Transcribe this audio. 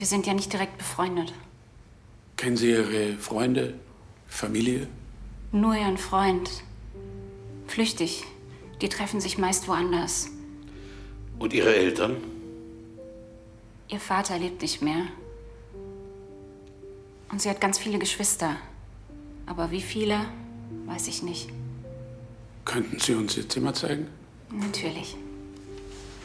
Wir sind ja nicht direkt befreundet. Kennen Sie Ihre Freunde, Familie? Nur Ihren Freund. Flüchtig. Die treffen sich meist woanders. Und Ihre Eltern? Ihr Vater lebt nicht mehr. Und sie hat ganz viele Geschwister. Aber wie viele, weiß ich nicht. Könnten Sie uns Ihr Zimmer zeigen? Natürlich.